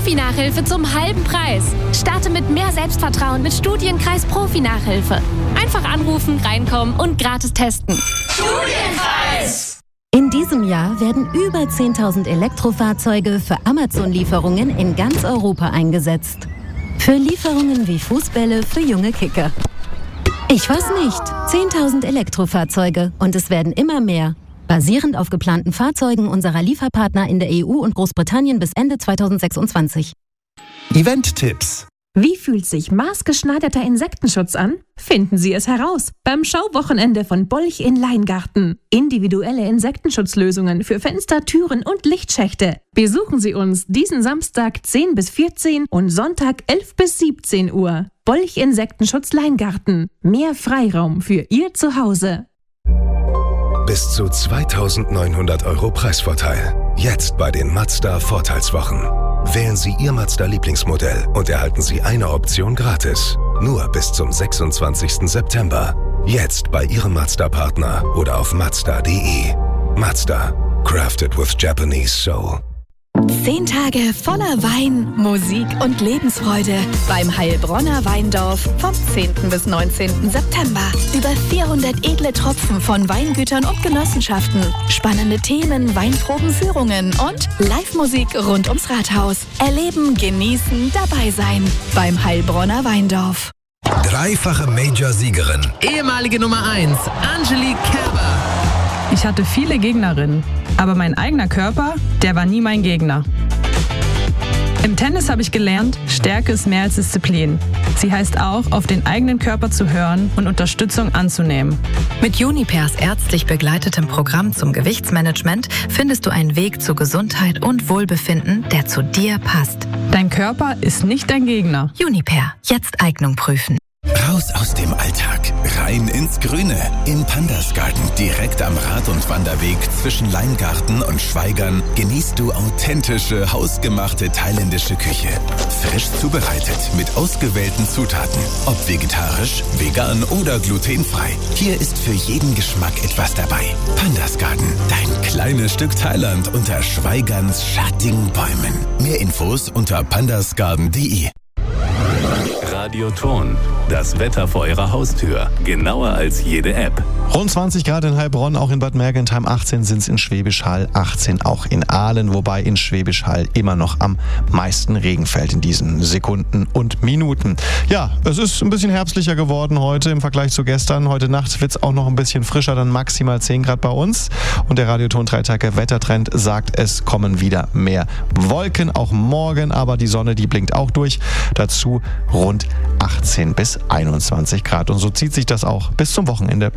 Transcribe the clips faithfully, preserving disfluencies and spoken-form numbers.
Profi-Nachhilfe zum halben Preis. Starte mit mehr Selbstvertrauen mit Studienkreis Profi-Nachhilfe. Einfach anrufen, reinkommen und gratis testen. Studienkreis! In diesem Jahr werden über zehntausend Elektrofahrzeuge für Amazon-Lieferungen in ganz Europa eingesetzt. Für Lieferungen wie Fußbälle für junge Kicker. Ich weiß nicht, zehntausend Elektrofahrzeuge und es werden immer mehr. Basierend auf geplanten Fahrzeugen unserer Lieferpartner in der E U und Großbritannien bis Ende zweitausendsechsundzwanzig. Event-Tipps. Wie fühlt sich maßgeschneiderter Insektenschutz an? Finden Sie es heraus beim Schauwochenende von Bolch in Leingarten. Individuelle Insektenschutzlösungen für Fenster, Türen und Lichtschächte. Besuchen Sie uns diesen Samstag zehn bis vierzehn und Sonntag elf bis siebzehn Uhr. Bolch Insektenschutz Leingarten. Mehr Freiraum für Ihr Zuhause. Bis zu zweitausendneunhundert Euro Preisvorteil. Jetzt bei den Mazda Vorteilswochen. Wählen Sie Ihr Mazda-Lieblingsmodell und erhalten Sie eine Option gratis. Nur bis zum sechsundzwanzigsten September. Jetzt bei Ihrem Mazda-Partner oder auf mazda punkt de. Mazda. Crafted with Japanese soul. Zehn Tage voller Wein, Musik und Lebensfreude beim Heilbronner Weindorf vom zehnten bis neunzehnten September. Über vierhundert edle Tropfen von Weingütern und Genossenschaften, spannende Themen, Weinprobenführungen und Live-Musik rund ums Rathaus. Erleben, genießen, dabei sein beim Heilbronner Weindorf. Dreifache Major-Siegerin. Ehemalige Nummer eins, Angelique Kerber. Ich hatte viele Gegnerinnen, aber mein eigener Körper, der war nie mein Gegner. Im Tennis habe ich gelernt, Stärke ist mehr als Disziplin. Sie heißt auch, auf den eigenen Körper zu hören und Unterstützung anzunehmen. Mit Junipers ärztlich begleitetem Programm zum Gewichtsmanagement findest du einen Weg zu Gesundheit und Wohlbefinden, der zu dir passt. Dein Körper ist nicht dein Gegner. Juniper, jetzt Eignung prüfen. Raus aus dem Alltag, rein ins Grüne. In Pandasgarten, direkt am Rad- und Wanderweg zwischen Leingarten und Schweigern, genießt du authentische, hausgemachte thailändische Küche. Frisch zubereitet, mit ausgewählten Zutaten. Ob vegetarisch, vegan oder glutenfrei. Hier ist für jeden Geschmack etwas dabei. Pandasgarten, dein kleines Stück Thailand unter Schweigerns schattigen Bäumen. Mehr Infos unter pandasgarten punkt de. Radioton. Das Wetter vor Ihrer Haustür. Genauer als jede App. Rund zwanzig Grad in Heilbronn, auch in Bad Mergentheim. achtzehn sind es in Schwäbisch Hall, achtzehn auch in Aalen, wobei in Schwäbisch Hall immer noch am meisten Regen fällt in diesen Sekunden und Minuten. Ja, es ist ein bisschen herbstlicher geworden heute im Vergleich zu gestern. Heute Nacht wird es auch noch ein bisschen frischer, dann maximal zehn Grad bei uns. Und der Radioton drei Tage Wettertrend sagt, es kommen wieder mehr Wolken, auch morgen, aber die Sonne, die blinkt auch durch. Dazu rund achtzehn bis einundzwanzig Grad. Und so zieht sich das auch bis zum Wochenende.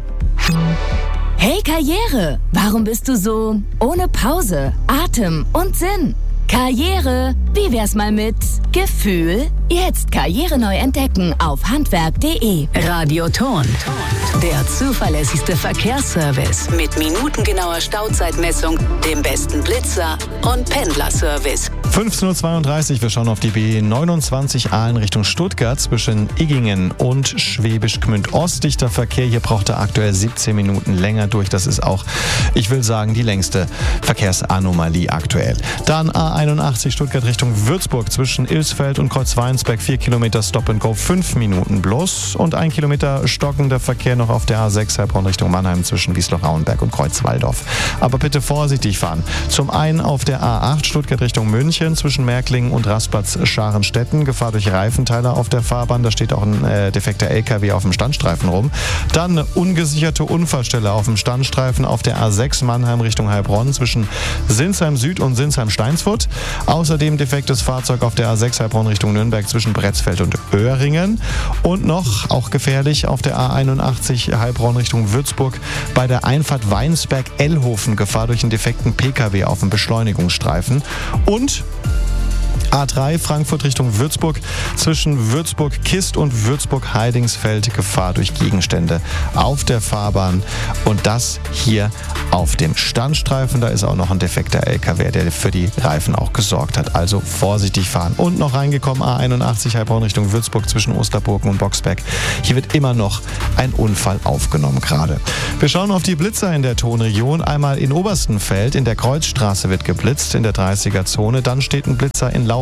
Hey Karriere, warum bist du so ohne Pause, Atem und Sinn? Karriere, wie wär's mal mit Gefühl? Jetzt Karriere neu entdecken auf handwerk punkt de. Radioton, der zuverlässigste Verkehrsservice mit minutengenauer Stauzeitmessung, dem besten Blitzer und Pendlerservice. fünfzehn Uhr zweiunddreißig, wir schauen auf die B neunundzwanzig Aalen Richtung Stuttgart zwischen Iggingen und Schwäbisch Gmünd Ost. Dichter Verkehr, hier braucht er aktuell siebzehn Minuten länger durch. Das ist auch, ich will sagen, die längste Verkehrsanomalie aktuell. Dann A einundachtzig Stuttgart Richtung Würzburg zwischen Ilsfeld und Kreuzweinsberg, vier Kilometer Stop and Go, fünf Minuten bloß. Und ein Kilometer stockender Verkehr noch auf der A sechs Heilbronn Richtung Mannheim zwischen Wiesloch-Auenberg und Kreuzwaldorf. Aber bitte vorsichtig fahren. Zum einen auf der A acht Stuttgart Richtung München zwischen Märklingen und Raspatz-Scharenstetten. Gefahr durch Reifenteiler auf der Fahrbahn. Da steht auch ein äh, defekter L K W auf dem Standstreifen rum. Dann eine ungesicherte Unfallstelle auf dem Standstreifen auf der A sechs Mannheim Richtung Heilbronn zwischen Sinsheim Süd und Sinsheim Steinsfurt. Außerdem defektes Fahrzeug auf der A sechs Heilbronn Richtung Nürnberg zwischen Bretzfeld und Öhringen. Und noch, auch gefährlich, auf der A einundachtzig Heilbronn Richtung Würzburg bei der Einfahrt Weinsberg-Ellhofen. Gefahr durch einen defekten P K W auf dem Beschleunigungsstreifen. Und A drei Frankfurt Richtung Würzburg zwischen Würzburg-Kist und Würzburg-Heidingsfeld. Gefahr durch Gegenstände auf der Fahrbahn. Und das hier auf dem Standstreifen. Da ist auch noch ein defekter L K W, der für die Reifen auch gesorgt hat. Also vorsichtig fahren. Und noch reingekommen A einundachtzig Heilbronn Richtung Würzburg zwischen Osterburgen und Boxberg. Hier wird immer noch ein Unfall aufgenommen gerade. Wir schauen auf die Blitzer in der Tonregion. Einmal in Oberstenfeld in der Kreuzstraße wird geblitzt in der dreißiger Zone. Dann steht ein Blitzer in Lau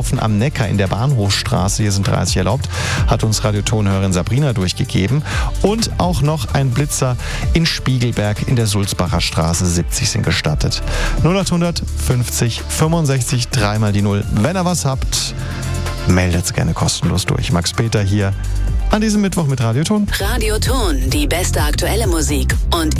Eislaufen am Neckar in der Bahnhofstraße, hier sind dreißig erlaubt, hat uns Radiotonhörerin Sabrina durchgegeben. Und auch noch ein Blitzer in Spiegelberg in der Sulzbacher Straße siebzig sind gestattet. null acht fünfzig fünfundsechzig, dreimal die Null. Wenn ihr was habt, meldet gerne kostenlos durch. Max Peter hier an diesem Mittwoch mit Radioton. Radioton, die beste aktuelle Musik und